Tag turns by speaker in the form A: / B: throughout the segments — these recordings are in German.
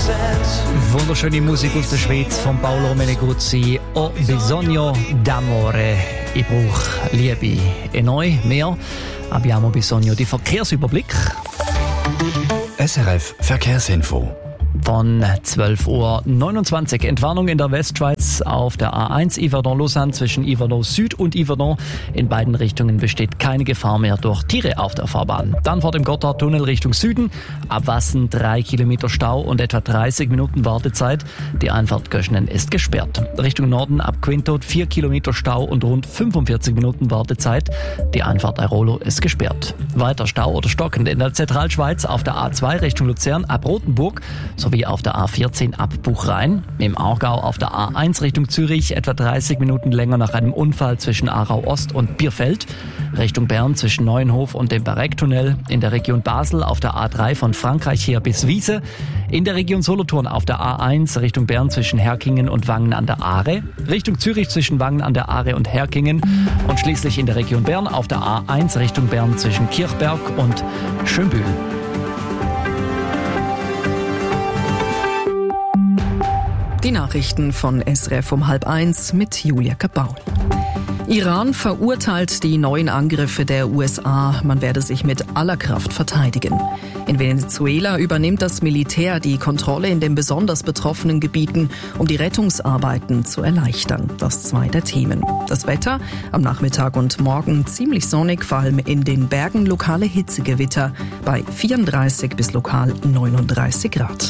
A: Wunderschöne Musik aus der Schweiz von Paolo Meneguzzi. Ho bisogno d'amore. Ich brauche Liebe. E noi, mehr, abbiamo bisogno di Verkehrsüberblick.
B: SRF Verkehrsinfo.
A: Von 12:29 Uhr. Entwarnung in der Westschweiz auf der A1 Yverdon-Lausanne zwischen Yverdon Süd und Yverdon. In beiden Richtungen besteht keine Gefahr mehr durch Tiere auf der Fahrbahn. Dann vor dem Gotthardtunnel Richtung Süden. Ab Wassen 3 Kilometer Stau und etwa 30 Minuten Wartezeit. Die Einfahrt Göschnen ist gesperrt. Richtung Norden ab Quintot 4 Kilometer Stau und rund 45 Minuten Wartezeit. Die Einfahrt Airolo ist gesperrt. Weiter Stau oder stockend in der Zentralschweiz auf der A2 Richtung Luzern ab Rothenburg sowie auf der A14 ab Buchrhein. Im Aargau auf der A1 Richtung Zürich etwa 30 Minuten länger nach einem Unfall zwischen Aarau Ost und Bierfeld. Richtung Bern zwischen Neuenhof und dem Barectunnel. In der Region Basel auf der A3 von Frankreich her bis Wiese. In der Region Solothurn auf der A1 Richtung Bern zwischen Herkingen und Wangen an der Aare. Richtung Zürich zwischen Wangen an der Aare und Herkingen. Und schließlich in der Region Bern auf der A1 Richtung Bern zwischen Kirchberg und Schönbühl.
C: Die Nachrichten von SRF um 12:30 mit Julia Kabaul. Iran verurteilt die neuen Angriffe der USA. Man werde sich mit aller Kraft verteidigen. In Venezuela übernimmt das Militär die Kontrolle in den besonders betroffenen Gebieten, um die Rettungsarbeiten zu erleichtern. Das zwei der Themen. Das Wetter am Nachmittag und Morgen ziemlich sonnig, vor allem in den Bergen lokale Hitzegewitter bei 34 bis lokal 39 Grad.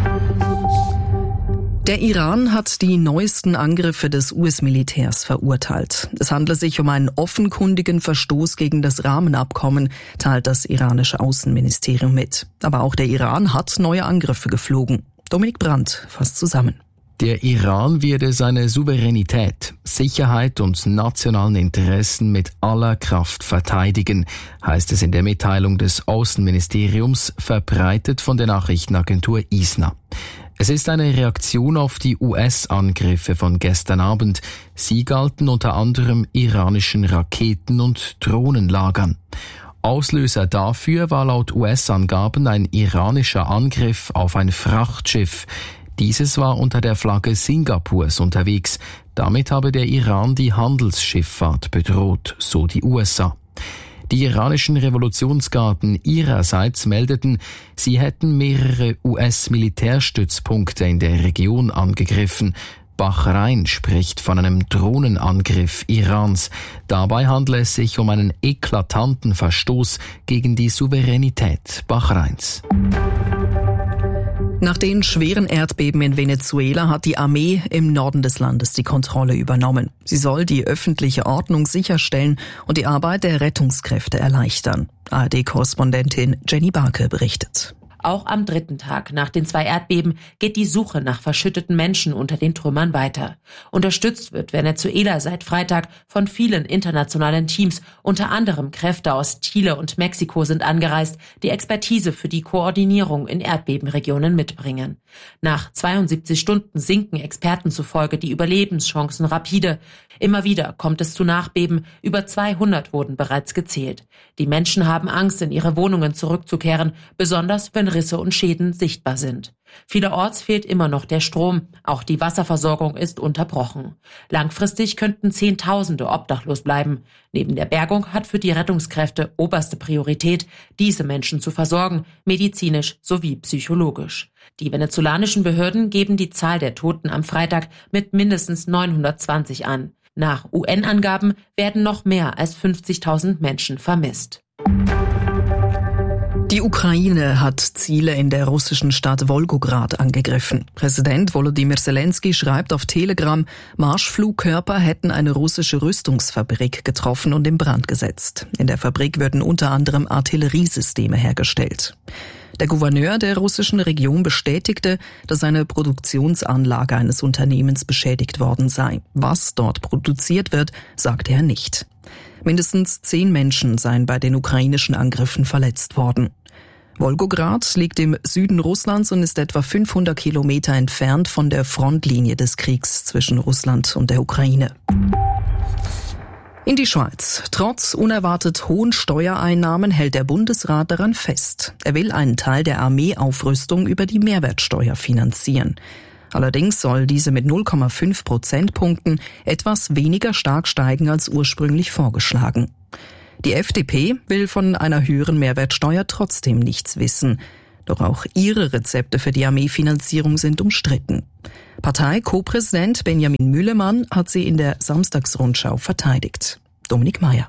C: Der Iran hat die neuesten Angriffe des US-Militärs verurteilt. Es handle sich um einen offenkundigen Verstoß gegen das Rahmenabkommen, teilt das iranische Außenministerium mit. Aber auch der Iran hat neue Angriffe geflogen. Dominik Brandt fasst zusammen.
D: Der Iran werde seine Souveränität, Sicherheit und nationalen Interessen mit aller Kraft verteidigen, heißt es in der Mitteilung des Außenministeriums, verbreitet von der Nachrichtenagentur ISNA. Es ist eine Reaktion auf die US-Angriffe von gestern Abend. Sie galten unter anderem iranischen Raketen- und Drohnenlagern. Auslöser dafür war laut US-Angaben ein iranischer Angriff auf ein Frachtschiff. Dieses war unter der Flagge Singapurs unterwegs. Damit habe der Iran die Handelsschifffahrt bedroht, so die USA. Die iranischen Revolutionsgarden ihrerseits meldeten, sie hätten mehrere US-Militärstützpunkte in der Region angegriffen. Bahrain spricht von einem Drohnenangriff Irans. Dabei handle es sich um einen eklatanten Verstoß gegen die Souveränität Bahrains.
C: Nach den schweren Erdbeben in Venezuela hat die Armee im Norden des Landes die Kontrolle übernommen. Sie soll die öffentliche Ordnung sicherstellen und die Arbeit der Rettungskräfte erleichtern. ARD-Korrespondentin Jenny Barke berichtet.
E: Auch am dritten Tag nach den 2 Erdbeben geht die Suche nach verschütteten Menschen unter den Trümmern weiter. Unterstützt wird Venezuela seit Freitag von vielen internationalen Teams. Unter anderem Kräfte aus Chile und Mexiko sind angereist, die Expertise für die Koordinierung in Erdbebenregionen mitbringen. Nach 72 Stunden sinken Experten zufolge die Überlebenschancen rapide. Immer wieder kommt es zu Nachbeben. Über 200 wurden bereits gezählt. Die Menschen haben Angst, in ihre Wohnungen zurückzukehren, besonders wenn Risse und Schäden sichtbar sind. Vielerorts fehlt immer noch der Strom, auch die Wasserversorgung ist unterbrochen. Langfristig könnten Zehntausende obdachlos bleiben. Neben der Bergung hat für die Rettungskräfte oberste Priorität, diese Menschen zu versorgen, medizinisch sowie psychologisch. Die venezolanischen Behörden geben die Zahl der Toten am Freitag mit mindestens 920 an. Nach UN-Angaben werden noch mehr als 50.000 Menschen vermisst.
C: Die Ukraine hat Ziele in der russischen Stadt Wolgograd angegriffen. Präsident Volodymyr Zelensky schreibt auf Telegram, Marschflugkörper hätten eine russische Rüstungsfabrik getroffen und in Brand gesetzt. In der Fabrik würden unter anderem Artilleriesysteme hergestellt. Der Gouverneur der russischen Region bestätigte, dass eine Produktionsanlage eines Unternehmens beschädigt worden sei. Was dort produziert wird, sagte er nicht. Mindestens 10 Menschen seien bei den ukrainischen Angriffen verletzt worden. Wolgograd liegt im Süden Russlands und ist etwa 500 Kilometer entfernt von der Frontlinie des Kriegs zwischen Russland und der Ukraine. In die Schweiz. Trotz unerwartet hohen Steuereinnahmen hält der Bundesrat daran fest. Er will einen Teil der Armeeaufrüstung über die Mehrwertsteuer finanzieren. Allerdings soll diese mit 0,5 Prozentpunkten etwas weniger stark steigen als ursprünglich vorgeschlagen. Die FDP will von einer höheren Mehrwertsteuer trotzdem nichts wissen. Doch auch ihre Rezepte für die Armeefinanzierung sind umstritten. Partei-Co-Präsident Benjamin Mühlemann hat sie in der Samstagsrundschau verteidigt. Dominik Mayer.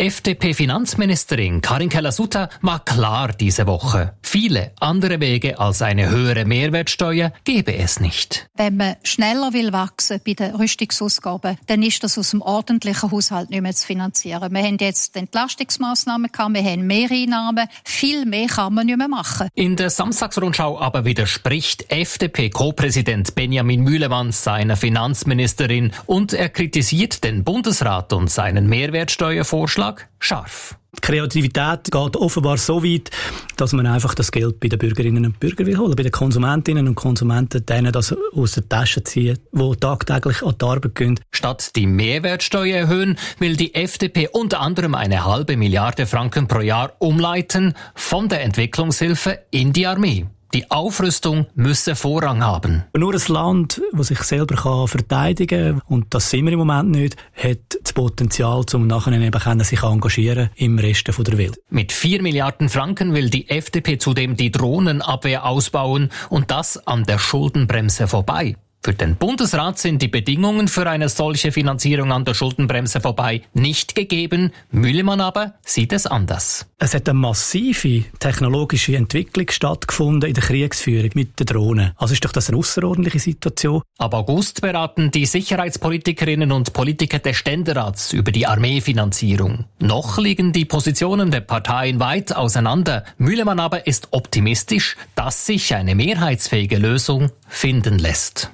B: FDP-Finanzministerin Karin Keller-Sutter war klar diese Woche. Viele andere Wege als eine höhere Mehrwertsteuer gäbe es nicht.
F: Wenn man schneller will wachsen bei den Rüstungsausgaben, dann ist das aus dem ordentlichen Haushalt nicht mehr zu finanzieren. Wir haben jetzt Entlastungsmaßnahmen gehabt, wir haben Mehreinnahmen. Viel mehr kann man nicht mehr machen.
B: In der Samstagsrundschau aber widerspricht FDP-Co-Präsident Benjamin Mühlemann seiner Finanzministerin und er kritisiert den Bundesrat und seinen Mehrwertsteuervorschlag scharf.
G: Die Kreativität geht offenbar so weit, dass man einfach das Geld bei den Bürgerinnen und Bürgern will holen, bei den Konsumentinnen und Konsumenten, denen das aus der Tasche ziehen, die tagtäglich an die Arbeit gehen.
B: Statt die Mehrwertsteuer erhöhen, will die FDP unter anderem 1,5 Milliarde Franken pro Jahr umleiten von der Entwicklungshilfe in die Armee. Die Aufrüstung müsse Vorrang haben.
G: Nur ein Land, das sich selber verteidigen kann, und das sind wir im Moment nicht, hat das Potenzial, um nachher eben sich engagieren im Rest der Welt.
B: Mit 4 Milliarden Franken will die FDP zudem die Drohnenabwehr ausbauen und das an der Schuldenbremse vorbei. Für den Bundesrat sind die Bedingungen für eine solche Finanzierung an der Schuldenbremse vorbei nicht gegeben. Mühlemann aber sieht es anders.
G: Es hat eine massive technologische Entwicklung stattgefunden in der Kriegsführung mit den Drohnen. Also ist doch das eine außerordentliche Situation.
B: Ab August beraten die Sicherheitspolitikerinnen und Politiker des Ständerats über die Armeefinanzierung. Noch liegen die Positionen der Parteien weit auseinander. Mühlemann aber ist optimistisch, dass sich eine mehrheitsfähige Lösung finden lässt.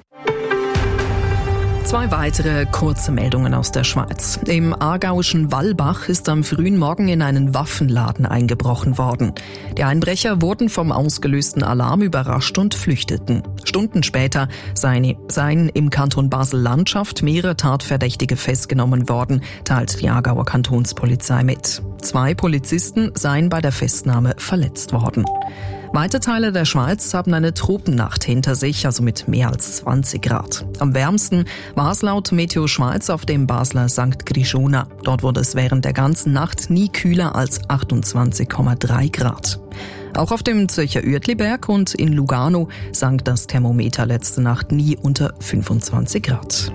C: 2 weitere kurze Meldungen aus der Schweiz. Im aargauischen Wallbach ist am frühen Morgen in einen Waffenladen eingebrochen worden. Die Einbrecher wurden vom ausgelösten Alarm überrascht und flüchteten. Stunden später seien im Kanton Basel-Landschaft mehrere Tatverdächtige festgenommen worden, teilt die Aargauer Kantonspolizei mit. 2 Polizisten seien bei der Festnahme verletzt worden. Weite Teile der Schweiz haben eine Tropennacht hinter sich, also mit mehr als 20 Grad. Am wärmsten war es laut Meteo Schweiz auf dem Basler St. Grishona. Dort wurde es während der ganzen Nacht nie kühler als 28,3 Grad. Auch auf dem Zürcher Uetliberg und in Lugano sank das Thermometer letzte Nacht nie unter 25 Grad.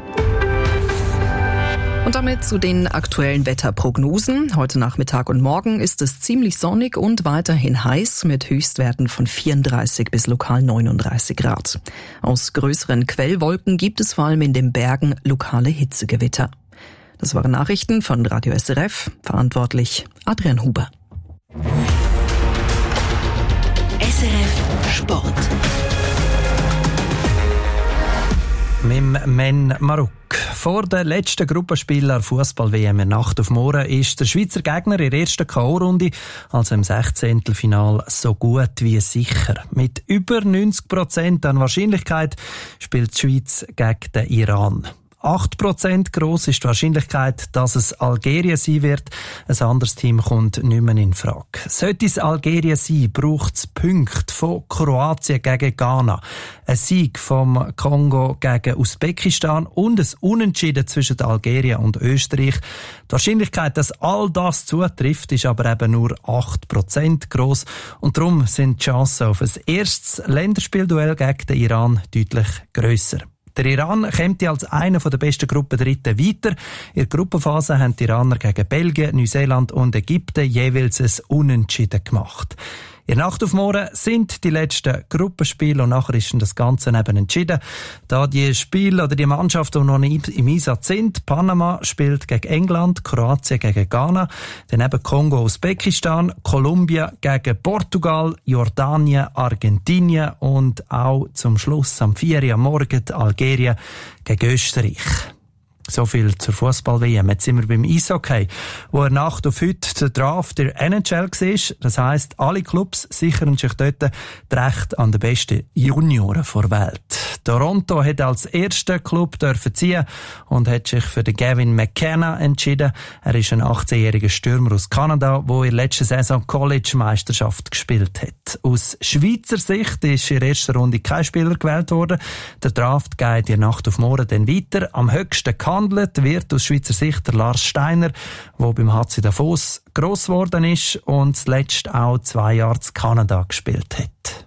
C: Und damit zu den aktuellen Wetterprognosen. Heute Nachmittag und morgen ist es ziemlich sonnig und weiterhin heiß mit Höchstwerten von 34 bis lokal 39 Grad. Aus größeren Quellwolken gibt es vor allem in den Bergen lokale Hitzegewitter. Das waren Nachrichten von Radio SRF, verantwortlich Adrian Huber.
H: SRF Sport.
I: Mit Men Maruk. Vor den letzten Gruppenspieler Fußball-WM in der Nacht auf morgen ist der Schweizer Gegner in der ersten K.O.-Runde, also im 16. Final, so gut wie sicher. Mit über 90% an Wahrscheinlichkeit spielt die Schweiz gegen den Iran. 8% gross ist die Wahrscheinlichkeit, dass es Algerien sein wird. Ein anderes Team kommt nicht mehr in Frage. Sollte es Algerien sein, braucht es Punkte von Kroatien gegen Ghana, ein Sieg vom Kongo gegen Usbekistan und ein Unentschieden zwischen Algerien und Österreich. Die Wahrscheinlichkeit, dass all das zutrifft, ist aber eben nur 8% gross und darum sind die Chancen auf ein erstes Länderspielduell gegen den Iran deutlich grösser. Der Iran kommt als einer der besten Gruppendritten weiter. In der Gruppenphase haben die Iraner gegen Belgien, Neuseeland und Ägypten jeweils ein Unentschieden gemacht. In der Nacht auf morgen sind die letzten Gruppenspiele und nachher ist das Ganze eben entschieden. Da die Spiele oder die Mannschaften, die noch nicht im Einsatz sind, Panama spielt gegen England, Kroatien gegen Ghana, dann eben Kongo, Usbekistan, Kolumbien gegen Portugal, Jordanien, Argentinien und auch zum Schluss am 4 Uhr am Morgen Algerien gegen Österreich. So viel zur Fußball-WM. Jetzt sind wir beim Eishockey, wo in Nacht auf heute der Draft der NHL war. Das heisst, alle Clubs sichern sich dort das Recht an den besten Junioren der Welt. Toronto hat als erster Club ziehen und hat sich für den Gavin McKenna entschieden. Er ist ein 18-jähriger Stürmer aus Kanada, der in der letzten Saison College-Meisterschaft gespielt hat. Aus Schweizer Sicht ist in der ersten Runde kein Spieler gewählt worden. Der Draft geht in der Nacht auf morgen dann weiter. Am höchsten gehandelt wird aus Schweizer Sicht der Lars Steiner, der beim HC Davos gross geworden ist und zuletzt auch 2 Jahre in Kanada gespielt hat.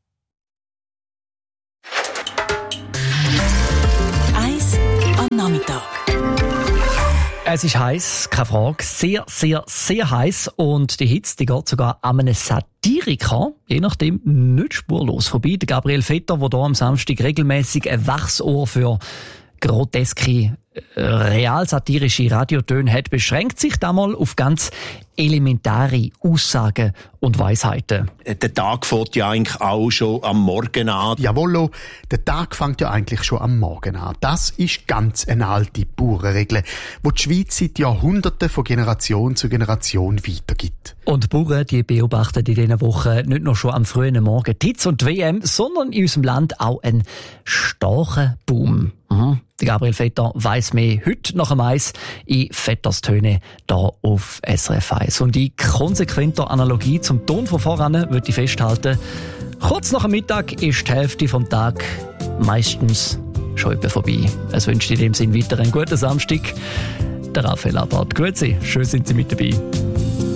H: Eis am Nachmittag.
A: Es ist heiß, keine Frage. Sehr, sehr, sehr heiß. Und die Hitze, die geht sogar an einem Satiriker, je nachdem, nicht spurlos vorbei. Der Gabriel Vetter, der hier am Samstag regelmäßig ein Wachsohr für groteske, realsatirische Radiotöne hat, beschränkt sich damals auf ganz elementare Aussagen und Weisheiten.
J: Der Tag fängt ja eigentlich auch schon am Morgen an.
K: Jawollo, der Tag fängt ja eigentlich schon am Morgen an. Das ist ganz eine alte Bauernregel, die die Schweiz seit Jahrhunderten von Generation zu Generation weitergibt.
A: Und die Bauern, die beobachten in diesen Wochen nicht nur schon am frühen Morgen die Hitze und die WM, sondern in unserem Land auch einen starken Boom. Der Gabriel Vetter weiss mehr heute nach dem Eis in Vetterstöne hier auf SRF 1. Und in konsequenter Analogie zum Ton von voran würde ich festhalten, kurz nach dem Mittag ist die Hälfte vom Tag meistens schon etwa vorbei. Es wünscht in dem Sinn weiter einen guten Samstag. Der Raphael Abad. Grüezi, schön sind Sie mit dabei.